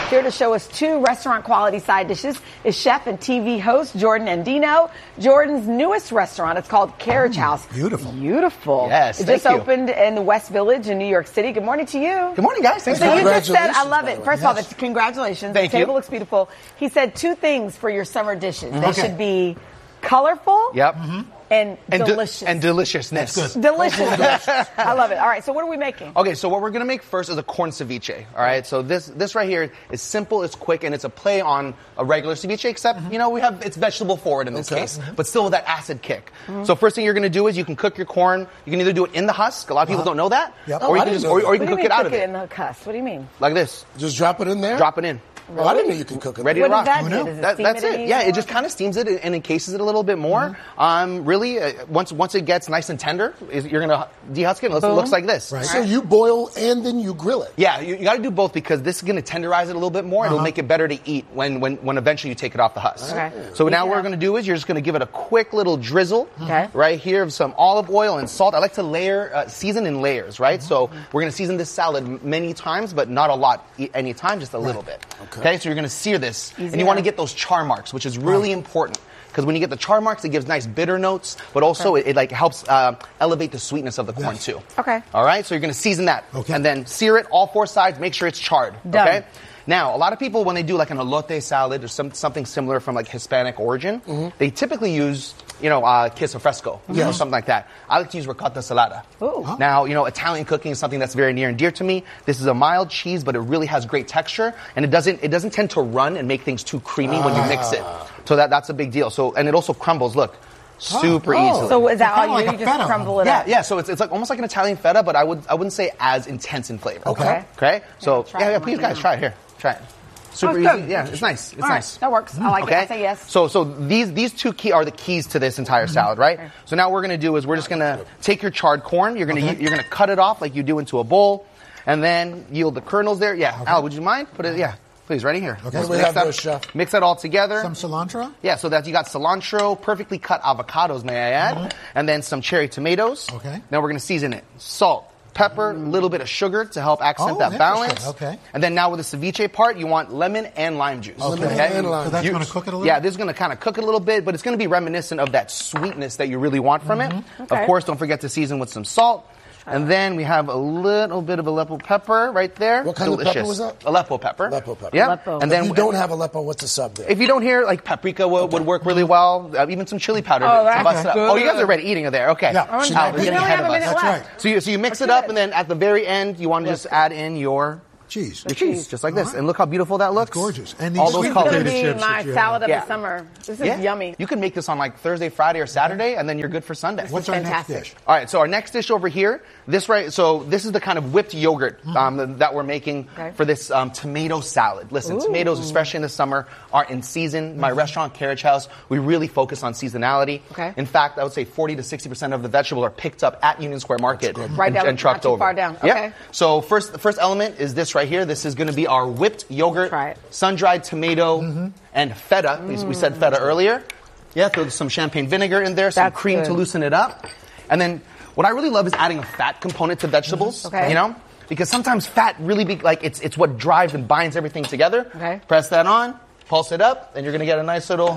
Here to show us 2 restaurant-quality side dishes is chef and TV host Jordan Andino. Jordan's newest restaurant, it's called Carriage House. Beautiful. Beautiful. Yes, It just opened in the West Village in New York City. Good morning to you. Good morning, guys. Thanks So for you having me. just said, I love it. Congratulations, First of all, congratulations. Thank the you. table looks beautiful. He said 2 things for your summer dishes. They Okay. should be colorful Yep. and And delicious. and deliciousness. That's good. Delicious. I love it. All right, so what are we making? Okay, so what we're gonna make first is a corn ceviche. All right, so this right here is simple, it's quick, and it's a play on a regular ceviche, except it's vegetable forward in this case, but still with that acid kick. So first thing you're gonna do is you can cook your corn. You can either do it in the husk. A lot of people don't know that, Yep. or you I can didn't just, know or that. you What can do you cook mean it out cook of it it in the cuss? What do you mean? like this. Just drop it in there? Drop it in. Oh, I didn't know you could cook it. Ready What to rock. does that Who do? knew? Does it That's steam it. any Yeah, more? it just kind of steams it and encases it a little bit more. Really, once it gets nice and tender, you're gonna dehusk it. It looks like this. Right. So you boil and then you grill it. Yeah, you got to do both because this is going to tenderize it a little bit more. It'll make it better to eat when eventually you take it off the husk. Okay. So now what we're going to do is you're just going to give it a quick little drizzle right here of some olive oil and salt. I like to season in layers, right? So we're going to season this salad many times, but not a lot any time, just a little bit. Okay, so you're going to sear this. And you want to get those char marks, which is really important. Because when you get the char marks, it gives nice bitter notes, but also it like helps elevate the sweetness of the corn too. Okay. All right, so you're going to season that. Okay. And then sear it all 4 sides. Make sure it's charred. Done. Okay. Now, a lot of people, when they do like an elote salad or something similar from like Hispanic origin, they typically use, queso fresco or something like that. I like to use ricotta salata. Ooh. Now, Italian cooking is something that's very near and dear to me. This is a mild cheese, but it really has great texture, and it doesn't tend to run and make things too creamy when you mix it. So that's a big deal. So, and it also crumbles. Look. Super easily. So is that all Kinda you like do? a You just feta. crumble it Yeah, up? yeah. So it's like almost like an Italian feta, but I wouldn't say as intense in flavor. Okay. Okay. So try it please right guys now. try it here. Try it. Super it's easy. good. Yeah, it's nice. It's All right, nice. that works. I like it. I say yes. So these 2 key are the keys to this entire salad, right? Okay. So now what we're gonna do is we're just gonna take your charred corn. You're gonna cut it off like you do into a bowl, and then yield the kernels there. Yeah. Al, would you mind? Put it. Yeah. Please, right in here. Okay. Just What do we mix have that- there, Chef? Mix that all together. Some cilantro? Yeah, so that you got cilantro, perfectly cut avocados, may I add, and then some cherry tomatoes. Okay. Now we're going to season it. Salt, pepper, a little bit of sugar to help accent that interesting. balance. Okay. And then now with the ceviche part, you want lemon and lime juice. Lemon and lime. So that's going to cook it a little? Yeah, this is going to kind of cook it a little bit, but it's going to be reminiscent of that sweetness that you really want from it. Okay. Of course, don't forget to season with some salt. And then we have a little bit of Aleppo pepper right there. What kind of Delicious. pepper was that? Aleppo pepper. Aleppo pepper. Yeah. Aleppo. And If then you don't have Aleppo, what's the sub there? if you don't hear, like paprika would work really well. Even some chili powder. Oh, to that's bust it up. good. Oh, you guys are already eating it there. Okay. Yeah. Oh, She no, might be we getting only ahead have a of us. minute That's left. right. So you mix Let's it up, do and it. then at the very end, you want to just add in your Cheese. cheese, just like this. And look how beautiful that looks. gorgeous. And all these those sweet colors. This is potato going to chips be that my you salad of Yeah. the summer. This is Yeah. yummy. You can make this on like Thursday, Friday, or Saturday, and then you're good for Sunday. What's our fantastic. next dish? All right, so our next dish over here, this is the kind of whipped yogurt that we're making for this tomato salad. Listen, tomatoes, especially in the summer, are in season. My restaurant, Carriage House, we really focus on seasonality. Okay. In fact, I would say 40 to 60% of the vegetables are picked up at Union Square Market Right down, and trucked not too over. far down. Yeah. Okay. So the first element is this right here. This is going to be our whipped yogurt, Try it. sun-dried tomato, and feta. We said feta earlier. Yeah, throw some champagne vinegar in there, some That's cream good. to loosen it up. And then what I really love is adding a fat component to vegetables. Okay. Because sometimes fat really it's what drives and binds everything together. Okay. Press that on, pulse it up, and you're gonna get a nice little.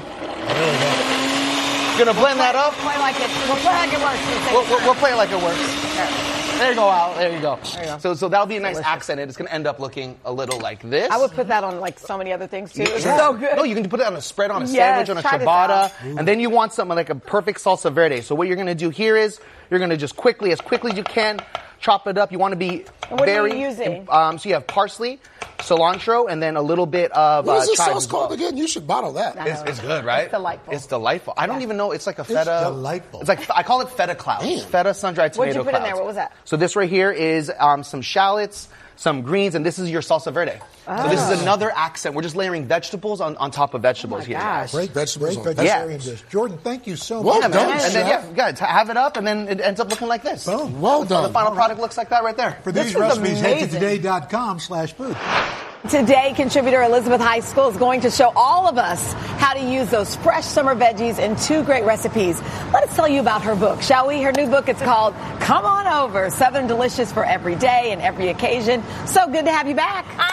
You're gonna blend that up. Play like it. We'll play like it works. We'll play it like it works. There you go, Al. There you go. There you go. So that'll be a nice Delicious. accent. It's gonna end up looking a little like this. I would put that on like so many other things too. It's Yeah. so good. No, you can put it on a spread, on a Yes, sandwich, on a try this ciabatta, out. and then you want something like a perfect salsa verde. So what you're going to do here is you're going to just quickly as you can, chop it up. You want to be And what are very. you using? So you have parsley, cilantro, and then a little bit of What is this chives sauce as well. called again? You should bottle that. It's good, right? It's delightful. It's delightful. I don't even know. It's like a feta. delightful. It's like I call it feta clouds. Damn. Feta sun-dried What'd tomato you put in clouds. there? What was that? So this right here is some shallots, some greens, and this is your salsa verde. So this is another accent. We're just layering vegetables on top of vegetables here. gosh. Great vegetables Great on vegetarian Yeah. dish. Jordan, thank you so Well much. Yeah, man. done, And then chef. guys, have it up, and then it ends up looking like this. Boom. Well The done. final product looks like that right there. For This these is recipes, head to amazing. today.com/food. Today, contributor Elizabeth High School is going to show all of us how to use those fresh summer veggies in 2 great recipes. Let us tell you about her book, shall we? Her new book, it's called Come On Over, Southern Delicious for Every Day and Every Occasion. So good to have you back. It's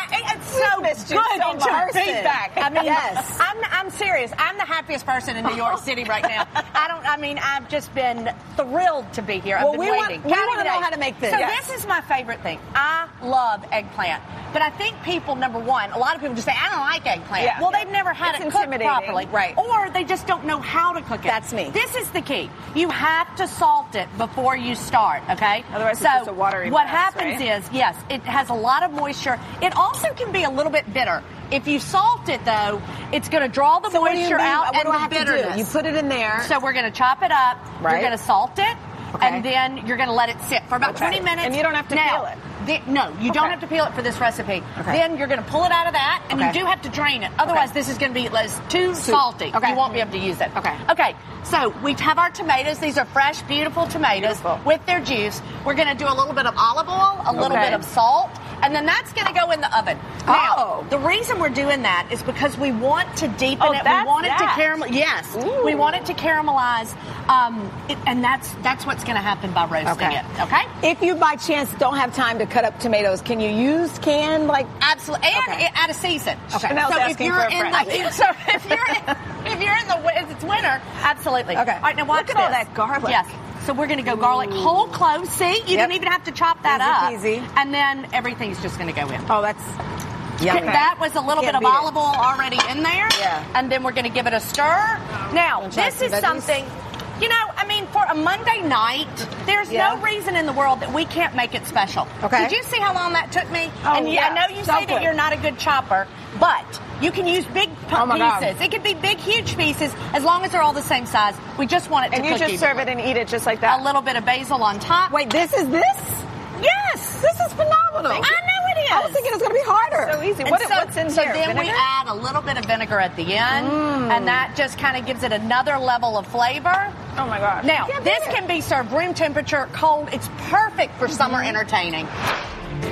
so missed you good so at your much. feedback. I mean, Yes. I'm serious. I'm the happiest person in New York City right now. I've just been thrilled to be here. I've been waiting. We want to know how to make this. So this is my favorite thing. I love eggplant. But I think people, number one, a lot of people just say, I don't like eggplant. Yeah. Well, they've never had It's it cooked intimidating. properly. Right. Or they just don't know how to cook it. That's me. This is the key. You have to salt it before you start, okay? Otherwise it's just a watery what mess, happens right? is, yes, it has a lot of moisture. It also can be a little bit bitter. If you salt it, though, it's going to draw the So what do you moisture mean? out What and do I the have to do? bitterness. You put it in there. So we're going to chop it up. Right. You're going to salt it. Okay. And then you're going to let it sit for about 20 minutes. And you don't have to Now, peel it. No, you don't have to peel it for this recipe. Okay. Then you're going to pull it out of that, and you do have to drain it. Otherwise, this is going to be too salty. Okay. You won't be able to use it. Okay. Okay, so we have our tomatoes. These are fresh, beautiful tomatoes with their juice. We're going to do a little bit of olive oil, a little bit of salt, and then that's going to go in the oven. Now, the reason we're doing that is because we want to deepen it. We want it to caramelize. Yes, we want it to caramelize, and that's what's going to happen by roasting it. Okay. If you by chance don't have time to cut up tomatoes, can you use canned Absolutely, and add a season. Okay. So if you're if it's winter, absolutely. Okay. All right, now watch Look at all this. that garlic. Yes. So we're going to go garlic, whole cloves. See, you don't even have to chop that Easy up. peasy. And then everything's just going to go in. Oh, that's yummy. That was a little bit of beat it. olive oil already in there. Yeah. And then we're going to give it a stir. Now, this is something. For a Monday night, there's no reason in the world that we can't make it special. Okay. Did you see how long that took me? Oh, and I know you say that you're not a good chopper, but you can use big pieces. God. It could be big, huge pieces, as long as they're all the same size. We just want it to And you cook just serve it and eat it just like that. A little bit of basil on top. Wait, this is this? Yes. This is phenomenal. I know it is. I was thinking it was going to be harder. So easy. And What's in so here? then we Vinegar? add a little bit of vinegar at the end, and that just kind of gives it another level of flavor. Oh my gosh. Now, this can be served room temperature, cold. It's perfect for summer entertaining.